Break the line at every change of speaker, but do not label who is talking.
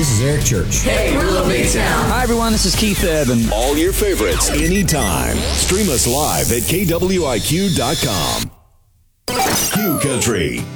this is Eric Church.
Hey, we're Love Baytown.
Hi, everyone. This is Keith Evan.
All your favorites, anytime. Stream us live at KWIQ.com. Q Country.